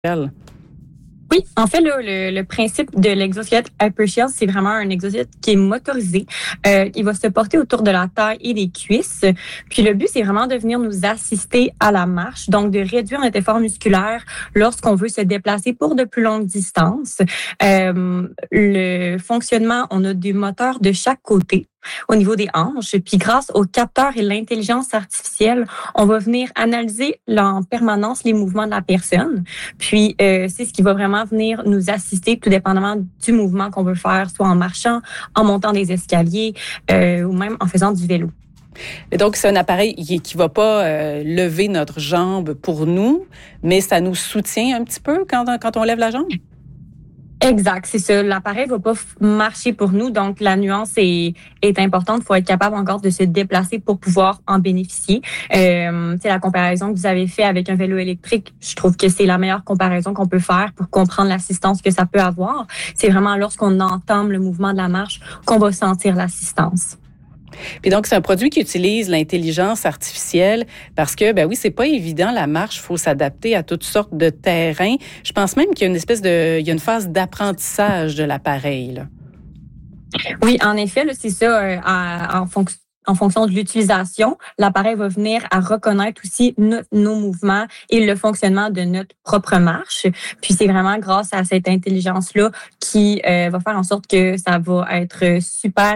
Oui, en fait, là, le principe de l'exosquelette HyperShield, c'est vraiment un exosquelette qui est motorisé. Il va se porter autour de la taille et des cuisses. Puis le but, c'est vraiment de venir nous assister à la marche, donc de réduire notre effort musculaire lorsqu'on veut se déplacer pour de plus longues distances. Le fonctionnement, on a des moteurs de chaque côté au niveau des hanches. Puis grâce aux capteurs et l'intelligence artificielle, on va venir analyser en permanence les mouvements de la personne. Puis c'est ce qui va vraiment venir nous assister tout dépendamment du mouvement qu'on veut faire, soit en marchant, en montant des escaliers ou même en faisant du vélo. Et donc, c'est un appareil qui va pas lever notre jambe pour nous, mais ça nous soutient un petit peu quand on lève la jambe? Exact, c'est ça. L'appareil va pas marcher pour nous, donc la nuance est importante. Il faut être capable encore de se déplacer pour pouvoir en bénéficier. C'est la comparaison que vous avez fait avec un vélo électrique. Je trouve que c'est la meilleure comparaison qu'on peut faire pour comprendre l'assistance que ça peut avoir. C'est vraiment lorsqu'on entame le mouvement de la marche qu'on va sentir l'assistance. Puis donc, c'est un produit qui utilise l'intelligence artificielle parce que, ben oui, c'est pas évident, la marche, il faut s'adapter à toutes sortes de terrains. Je pense même qu'il y a il y a une phase d'apprentissage de l'appareil, là. Oui, en effet, là, c'est ça, en fonction de l'utilisation, l'appareil va venir à reconnaître aussi nos mouvements et le fonctionnement de notre propre marche. Puis c'est vraiment grâce à cette intelligence-là qui va faire en sorte que ça va être super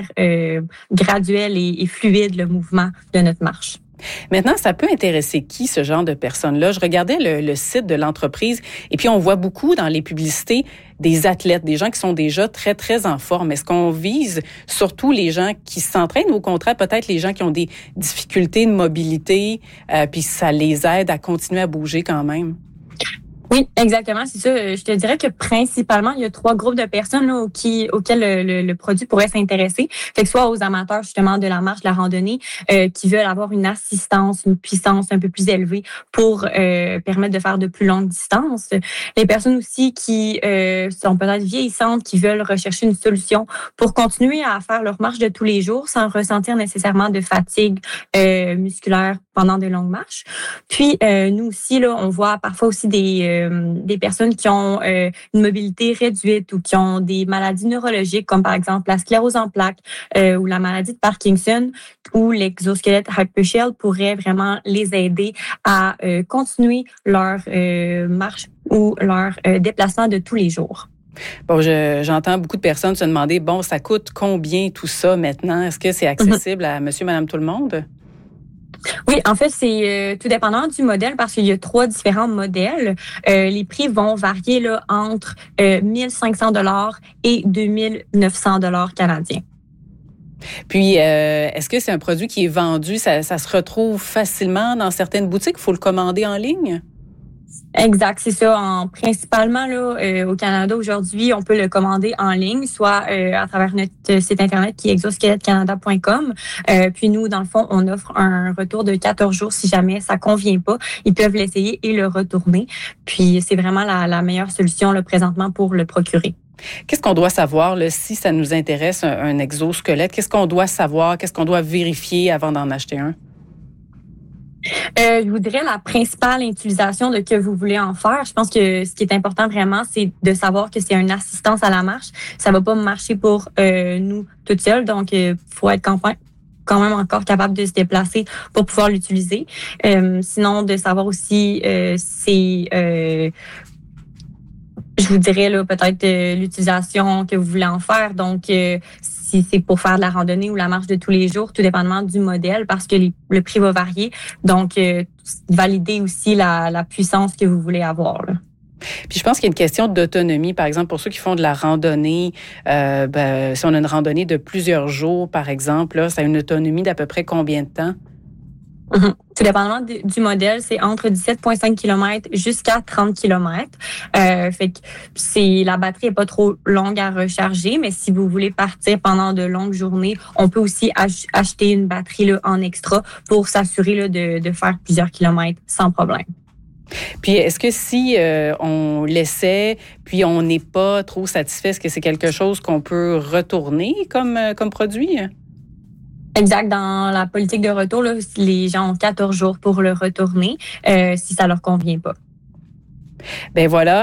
graduel et fluide le mouvement de notre marche. Maintenant, ça peut intéresser qui, ce genre de personnes-là? Je regardais le site de l'entreprise et puis on voit beaucoup dans les publicités des athlètes, des gens qui sont déjà très, très en forme. Est-ce qu'on vise surtout les gens qui s'entraînent ou au contraire, peut-être les gens qui ont des difficultés de mobilité puis ça les aide à continuer à bouger quand même? Oui, exactement, c'est ça. Je te dirais que principalement, il y a 3 groupes de personnes là, auxquels le produit pourrait s'intéresser. Fait que soit aux amateurs justement de la marche, de la randonnée, qui veulent avoir une assistance, une puissance un peu plus élevée pour permettre de faire de plus longues distances. Les personnes aussi qui sont peut-être vieillissantes, qui veulent rechercher une solution pour continuer à faire leur marche de tous les jours sans ressentir nécessairement de fatigue musculaire pendant de longues marches. Puis nous aussi là, on voit parfois aussi des personnes qui ont une mobilité réduite ou qui ont des maladies neurologiques comme par exemple la sclérose en plaques ou la maladie de Parkinson, où l'exosquelette HyperShield pourrait vraiment les aider à continuer leur marche ou leur déplacement de tous les jours. Bon, j'entends beaucoup de personnes se demander, bon, ça coûte combien tout ça maintenant? Est-ce que c'est accessible à monsieur, madame, tout le monde? Oui, en fait, c'est tout dépendant du modèle parce qu'il y a 3 différents modèles. Les prix vont varier là, entre 1500 $ et 2900 $ canadiens. Puis, est-ce que c'est un produit qui est vendu, ça se retrouve facilement dans certaines boutiques? Il faut le commander en ligne? Exact, c'est ça. Principalement là, au Canada aujourd'hui, on peut le commander en ligne, soit à travers notre site internet qui est exosquelettecanada.com. Puis nous, dans le fond, on offre un retour de 14 jours si jamais ça convient pas. Ils peuvent l'essayer et le retourner. Puis c'est vraiment la meilleure solution là, présentement pour le procurer. Qu'est-ce qu'on doit savoir là, si ça nous intéresse un exosquelette? Qu'est-ce qu'on doit savoir? Qu'est-ce qu'on doit vérifier avant d'en acheter un? Je vous dirais la principale utilisation de que vous voulez en faire. Je pense que ce qui est important vraiment, c'est de savoir que c'est une assistance à la marche. Ça va pas marcher pour nous toutes seules. Donc, faut être quand même encore capable de se déplacer pour pouvoir l'utiliser. Sinon, de savoir aussi je vous dirais là peut-être l'utilisation que vous voulez en faire. Donc, si c'est pour faire de la randonnée ou la marche de tous les jours, tout dépendamment du modèle, parce que le prix va varier. Donc, valider aussi la puissance que vous voulez avoir, là. Puis je pense qu'il y a une question d'autonomie, par exemple, pour ceux qui font de la randonnée, si on a une randonnée de plusieurs jours, par exemple, là, ça a une autonomie d'à peu près combien de temps? Tout dépendamment du modèle, c'est entre 17,5 km jusqu'à 30 km. Fait que la batterie est pas trop longue à recharger, mais si vous voulez partir pendant de longues journées, on peut aussi acheter une batterie là, en extra pour s'assurer là, de faire plusieurs kilomètres sans problème. Puis est-ce que si on l'essaie, puis on n'est pas trop satisfait, est-ce que c'est quelque chose qu'on peut retourner comme produit? Exact. Dans la politique de retour, là, les gens ont 14 jours pour le retourner si ça leur convient pas. Ben voilà,